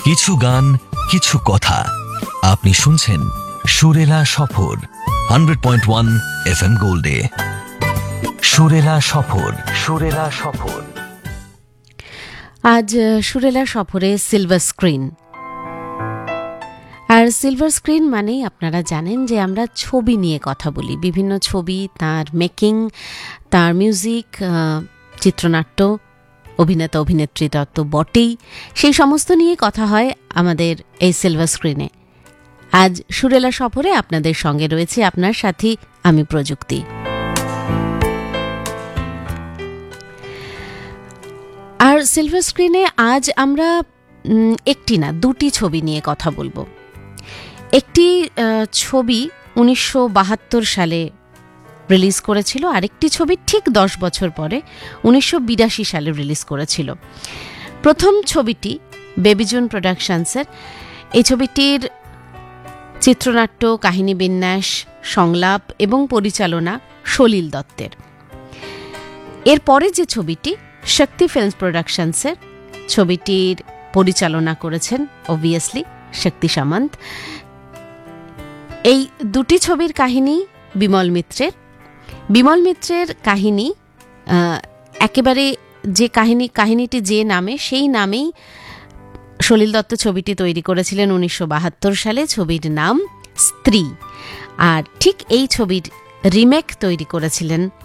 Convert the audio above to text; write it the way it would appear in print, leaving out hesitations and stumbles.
কিছু গান, কিছু কথা। আপনি শুনছেন সুরেলা সফর 100.1 FM গোল্ডে। সুরেলা সফর, সুরেলা সফর। আজ সুরেলা সফরে সিলভার স্ক্রিন। আর সিলভার স্ক্রিন মানেই আপনারা জানেন যে আমরা ছবি নিয়ে কথা বলি, বিভিন্ন ছবি, তার মেকিং, তার মিউজিক, চিত্রনাট্য, অভিনেতা অভিনেত্রীরা তো বটেই, সেই সমস্ত নিয়ে কথা হয় আমাদের এই সিলভার স্ক্রিনে। আজ সুরেলা সফরে আপনাদের সঙ্গে রয়েছে আপনার সাথী আমি প্রযুক্তি। আর সিলভার স্ক্রিনে আজ আমরা একটি না দুটি ছবি নিয়ে কথা বলবো। একটি ছবি 1972 সালে রিলিজ করেছিল, আরেকটি ছবি ঠিক 10 বছর পরে 1982 সালে রিলিজ করেছিল। প্রথম ছবিটি বেবিজুন প্রোডাকশনসের। এই ছবিটির চিত্রনাট্য, কাহিনী বিন্যাস, সংলাপ এবং পরিচালনা সলিল দত্তের। এরপরে যে ছবিটি শক্তি ফিল্মস প্রোডাকশনসের, ছবিটির পরিচালনা করেছেন অবভিয়াসলি শক্তি সামন্ত। এই দুটি ছবির কাহিনী বিমল মিত্রের। বিমল মিত্রের কাহিনী একেবারে যে কাহিনীটি যে নামে, সেই নামেই সলিল দত্ত ছবিটি তৈরি করেছিলেন 1972 সালে। ছবির নাম স্ত্রী। আর ঠিক এই ছবির রিমেক তৈরি করেছিলেন